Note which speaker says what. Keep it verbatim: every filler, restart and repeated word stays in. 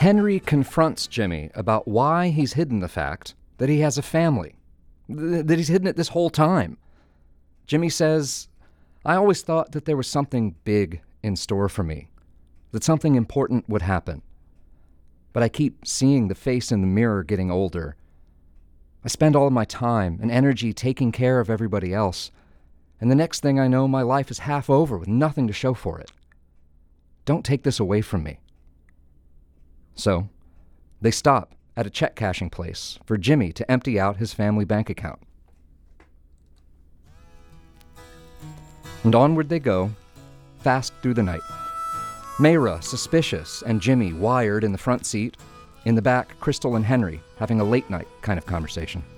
Speaker 1: Henry confronts Jimmy about why he's hidden the fact that he has a family, th- that he's hidden it this whole time. Jimmy says, "I always thought that there was something big in store for me, that something important would happen. But I keep seeing the face in the mirror getting older. I spend all of my time and energy taking care of everybody else, and the next thing I know, my life is half over with nothing to show for it. Don't take this away from me." So, they stop at a check cashing place for Jimmy to empty out his family bank account. And onward they go, fast through the night. Mayra, suspicious, and Jimmy wired in the front seat. In the back, Crystal and Henry having a late night kind of conversation.